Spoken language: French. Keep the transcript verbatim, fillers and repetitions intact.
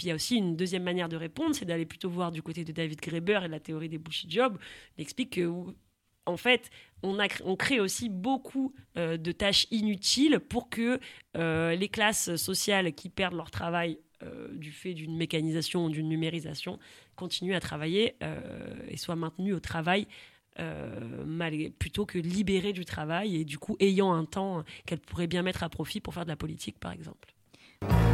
puis il y a aussi une deuxième manière de répondre, c'est d'aller plutôt voir du côté de David Graeber et de la théorie des bullshit jobs. Il explique que, en fait, on, a, on crée aussi beaucoup euh, de tâches inutiles pour que euh, les classes sociales qui perdent leur travail euh, du fait d'une mécanisation ou d'une numérisation continuent à travailler euh, et soient maintenues au travail euh, mal, plutôt que libérées du travail et du coup ayant un temps qu'elles pourraient bien mettre à profit pour faire de la politique, par exemple.